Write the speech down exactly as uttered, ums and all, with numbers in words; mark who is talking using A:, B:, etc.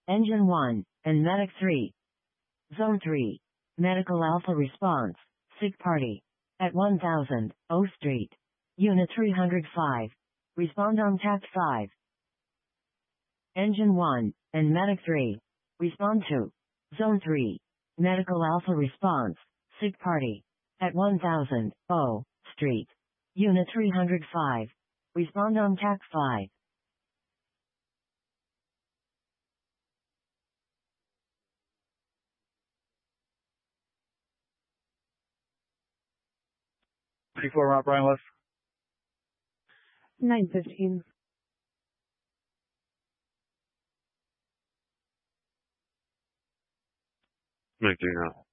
A: Engine one, and Medic three. Zone three. Medical Alpha response. Sick party. At one thousand, O Street. Unit three hundred five. Respond on T A C five. Engine one, and Medic three. Respond to. Zone three. Medical Alpha response. Sick party. At one thousand, O Street. Unit three hundred five. Respond on T A C five.
B: thirty-four Mount Brian West.
C: nine fifteen.
D: Make do now.